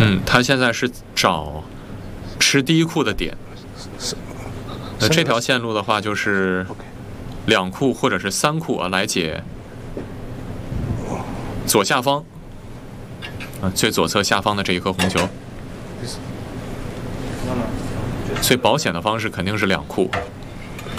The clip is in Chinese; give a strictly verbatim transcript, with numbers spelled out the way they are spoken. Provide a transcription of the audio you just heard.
嗯，他现在是找吃第一库的点。那这条线路的话，就是两库或者是三库啊，来解左下方啊最左侧下方的这一颗红球。最保险的方式肯定是两库。